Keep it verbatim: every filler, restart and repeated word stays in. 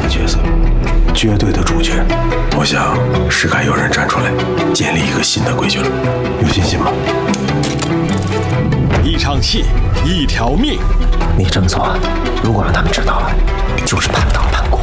的角色，绝对的主角。我想是该有人站出来，建立一个新的规矩了。有信心吗？ 一场戏，一条命。 你这么做，如果让他们知道了，就是叛党叛国。